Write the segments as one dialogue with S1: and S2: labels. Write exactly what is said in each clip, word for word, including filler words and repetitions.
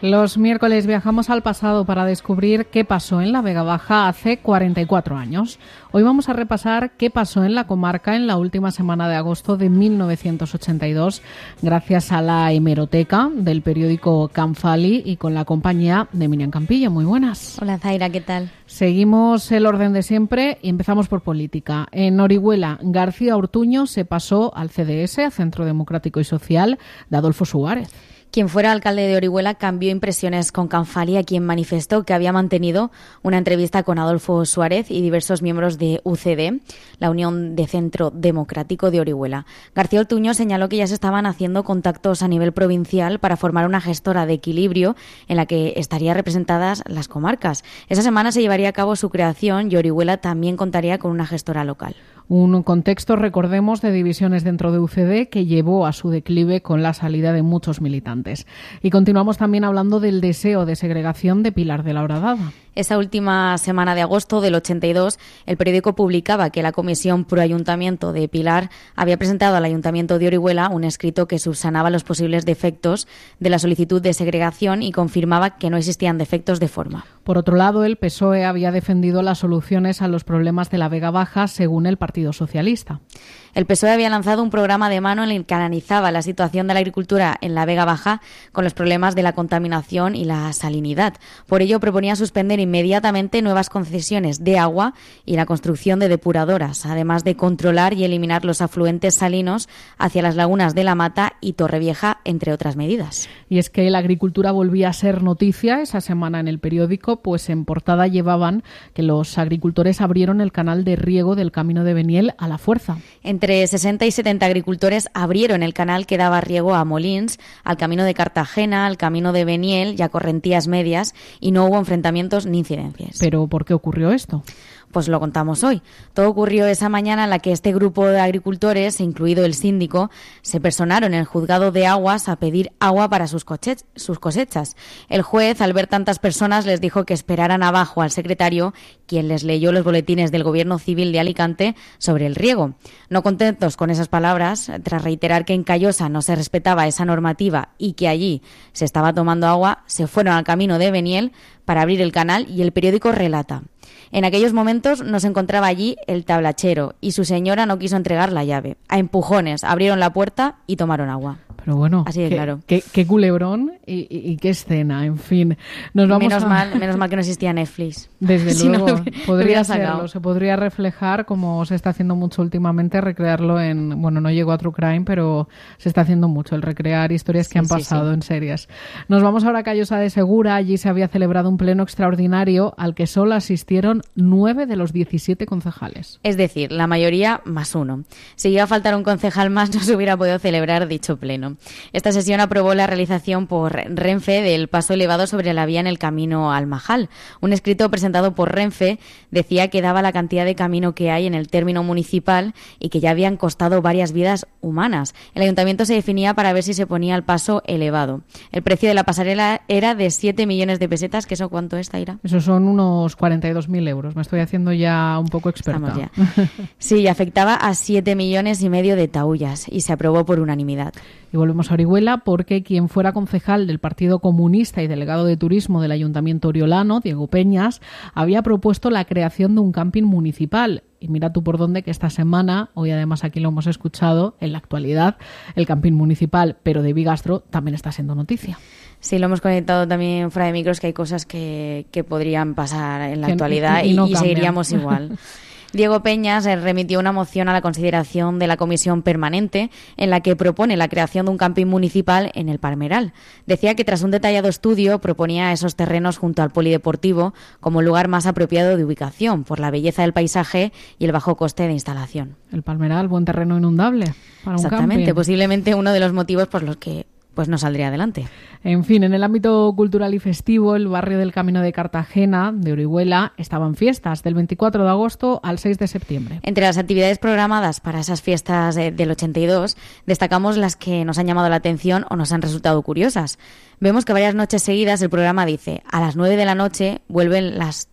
S1: Los miércoles viajamos al pasado para descubrir qué pasó en la Vega Baja hace cuarenta y cuatro años. Hoy vamos a repasar qué pasó en la comarca en la última semana de agosto de mil novecientos ochenta y dos, gracias a la hemeroteca del periódico Canfali y con la compañía de Miriam Campillo. Muy buenas.
S2: Hola Zaira, ¿qué tal?
S1: Seguimos el orden de siempre y empezamos por política. En Orihuela, García Ortuño se pasó al C D S, a Centro Democrático y Social, de Adolfo Suárez.
S2: Quien fuera alcalde de Orihuela cambió impresiones con Canfali, a quien manifestó que había mantenido una entrevista con Adolfo Suárez y diversos miembros de U C D, la Unión de Centro Democrático de Orihuela. García Ortuño señaló que ya se estaban haciendo contactos a nivel provincial para formar una gestora de equilibrio en la que estarían representadas las comarcas. Esa semana se llevaría a cabo su creación y Orihuela también contaría con una gestora local.
S1: Un contexto, recordemos, de divisiones dentro de U C D que llevó a su declive con la salida de muchos militantes. Y continuamos también hablando del deseo de segregación de Pilar de la Horadada.
S2: Esa última semana de agosto del ochenta y dos, el periódico publicaba que la Comisión Pro Ayuntamiento de Pilar había presentado al Ayuntamiento de Orihuela un escrito que subsanaba los posibles defectos de la solicitud de segregación y confirmaba que no existían defectos de forma.
S1: Por otro lado, el P S O E había defendido las soluciones a los problemas de la Vega Baja, según el Partido Socialista.
S2: El P S O E había lanzado un programa de mano en el que analizaba la situación de la agricultura en la Vega Baja con los problemas de la contaminación y la salinidad. Por ello, proponía suspender inmediatamente nuevas concesiones de agua y la construcción de depuradoras, además de controlar y eliminar los afluentes salinos hacia las lagunas de La Mata y Torrevieja, entre otras medidas.
S1: Y es que la agricultura volvía a ser noticia esa semana en el periódico, pues en portada llevaban que los agricultores abrieron el canal de riego del Camino de Beniel a la fuerza.
S2: Entre sesenta y setenta agricultores abrieron el canal que daba riego a Molins, al Camino de Cartagena, al Camino de Beniel y a Correntías Medias, y no hubo enfrentamientos ni incidencias.
S1: ¿Pero por qué ocurrió esto?
S2: Pues lo contamos hoy. Todo ocurrió esa mañana en la que este grupo de agricultores, incluido el síndico, se personaron en el juzgado de aguas a pedir agua para sus, coche- sus cosechas. El juez, al ver tantas personas, les dijo que esperaran abajo al secretario, quien les leyó los boletines del Gobierno Civil de Alicante sobre el riego. No contentos con esas palabras, tras reiterar que en Callosa no se respetaba esa normativa y que allí se estaba tomando agua, se fueron al Camino de Beniel para abrir el canal, y el periódico relata: en aquellos momentos no se encontraba allí el tablachero y su señora no quiso entregar la llave. A empujones abrieron la puerta y tomaron agua.
S1: Pero bueno,
S2: así de
S1: qué,
S2: claro.
S1: Qué, qué culebrón y, y, y qué escena, en fin. Nos vamos
S2: menos,
S1: a...
S2: mal, menos mal que no existía Netflix.
S1: Desde
S2: si
S1: luego,
S2: no,
S1: podría serlo, se podría reflejar, como se está haciendo mucho últimamente, recrearlo en, bueno, no llegó a True Crime, pero se está haciendo mucho, el recrear historias
S2: sí,
S1: que han
S2: sí,
S1: pasado
S2: sí.
S1: en series. Nos vamos ahora a Callosa de Segura. Allí se había celebrado un pleno extraordinario al que solo asistieron nueve de los diecisiete concejales.
S2: Es decir, la mayoría más uno. Si iba a faltar un concejal más, no se hubiera podido celebrar dicho pleno. Esta sesión aprobó la realización por Renfe del paso elevado sobre la vía en el camino al Majal. Un escrito presentado por Renfe decía que daba la cantidad de camino que hay en el término municipal y que ya habían costado varias vidas humanas. El ayuntamiento se definía para ver si se ponía el paso elevado. El precio de la pasarela era de siete millones de pesetas, que eso ¿cuánto es, Taira?
S1: Eso son unos cuarenta y dos mil euros. Me estoy haciendo ya un poco experta.
S2: Estamos ya. Sí, afectaba a siete millones y medio de taullas y se aprobó por unanimidad.
S1: Y volvemos a Orihuela, porque quien fuera concejal del Partido Comunista y delegado de turismo del Ayuntamiento oriolano, Diego Peñas, había propuesto la creación de un camping municipal. Y mira tú por dónde, que esta semana, hoy además aquí lo hemos escuchado, en la actualidad, el camping municipal, pero de Bigastro, también está siendo noticia.
S2: Sí, lo hemos conectado también fuera de micros, que hay cosas que, que podrían pasar en la
S1: que,
S2: actualidad
S1: y, y,
S2: y,
S1: no
S2: y seguiríamos igual. Diego Peñas remitió una moción a la consideración de la Comisión Permanente en la que propone la creación de un camping municipal en el Palmeral. Decía que tras un detallado estudio proponía esos terrenos junto al polideportivo como lugar más apropiado de ubicación por la belleza del paisaje y el bajo coste de instalación.
S1: El Palmeral, buen terreno inundable para un
S2: Exactamente,
S1: camping.
S2: Posiblemente uno de los motivos por los que pues no saldría adelante.
S1: En fin, en el ámbito cultural y festivo, el barrio del Camino de Cartagena, de Orihuela, estaba en fiestas del veinticuatro de agosto al seis de septiembre.
S2: Entre las actividades programadas para esas fiestas de, del ochenta y dos, destacamos las que nos han llamado la atención o nos han resultado curiosas. Vemos que varias noches seguidas el programa dice: a las nueve de la noche vuelven las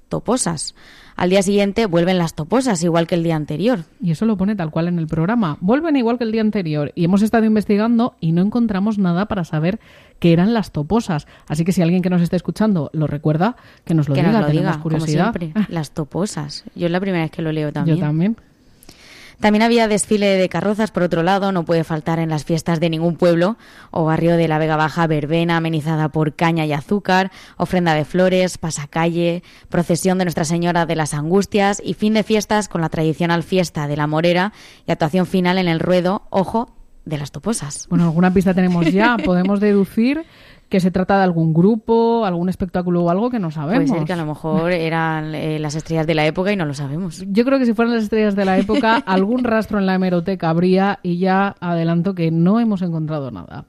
S2: toposas. Al día siguiente vuelven las toposas, igual que el día anterior.
S1: Y eso lo pone tal cual en el programa. Vuelven igual que el día anterior. Y hemos estado investigando y no encontramos nada para saber qué eran las toposas. Así que si alguien que nos esté escuchando lo recuerda, que nos lo
S2: que
S1: diga,
S2: nos lo
S1: tenemos
S2: diga,
S1: curiosidad.
S2: Como siempre, las toposas. Yo es la primera vez que lo leo también.
S1: Yo también.
S2: También había desfile de carrozas, por otro lado, no puede faltar en las fiestas de ningún pueblo o barrio de la Vega Baja verbena amenizada por caña y azúcar, ofrenda de flores, pasacalle, procesión de Nuestra Señora de las Angustias y fin de fiestas con la tradicional fiesta de la Morera y actuación final en el ruedo, ojo, de las toposas.
S1: Bueno, alguna pista tenemos ya. Podemos deducir que se trata de algún grupo, algún espectáculo o algo que no sabemos.
S2: Puede ser que a lo mejor eran eh, las estrellas de la época y no lo sabemos.
S1: Yo creo que si fueran las estrellas de la época, algún rastro en la hemeroteca habría y ya adelanto que no hemos encontrado nada.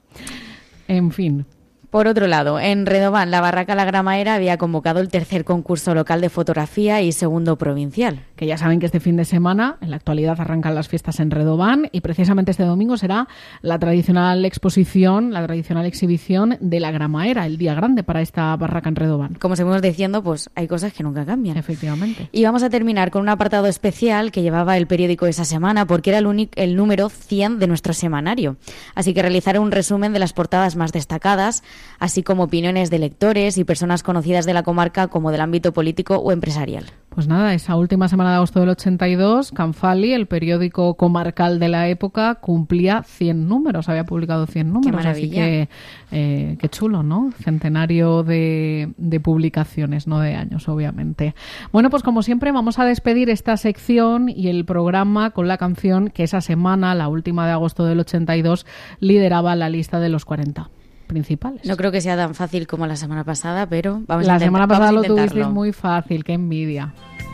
S1: En fin.
S2: Por otro lado, en Redován, la Barraca La Gramaera había convocado el tercer concurso local de fotografía y segundo provincial.
S1: Que ya saben que este fin de semana, en la actualidad, arrancan las fiestas en Redován y precisamente este domingo será la tradicional exposición, la tradicional exhibición de La Gramaera, el día grande para esta barraca en Redován.
S2: Como seguimos diciendo, pues hay cosas que nunca cambian.
S1: Efectivamente.
S2: Y vamos a terminar con un apartado especial que llevaba el periódico esa semana porque era el, único, el número cien de nuestro semanario. Así que realizaré un resumen de las portadas más destacadas, así como opiniones de lectores y personas conocidas de la comarca como del ámbito político o empresarial.
S1: Pues nada, esa última semana de agosto del ochenta y dos, Canfali, el periódico comarcal de la época, cumplía cien números, había publicado cien números.
S2: Qué maravilla.
S1: Así que eh, qué chulo, ¿no? Centenario de, de publicaciones, no de años, obviamente. Bueno, pues como siempre vamos a despedir esta sección y el programa con la canción que esa semana, la última de agosto del ochenta y dos, lideraba la lista de los cuarenta principales.
S2: No creo que sea tan fácil como la semana pasada, pero vamos
S1: la
S2: a intentar,
S1: semana pasada
S2: vamos a
S1: lo
S2: intentarlo.
S1: tuvisteis muy fácil, qué envidia.